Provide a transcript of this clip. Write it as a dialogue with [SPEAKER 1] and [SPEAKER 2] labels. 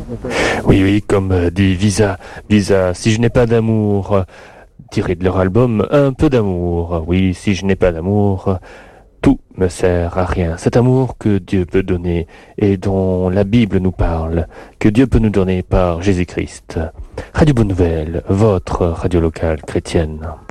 [SPEAKER 1] Oui, oui, comme dit Visa. Visa, si je n'ai pas d'amour, tiré de leur album, un peu d'amour. Oui, si je n'ai pas d'amour, tout me sert à rien. Cet amour que Dieu peut donner et dont la Bible nous parle, que Dieu peut nous donner par Jésus-Christ. Radio Bonne Nouvelle, votre radio locale chrétienne.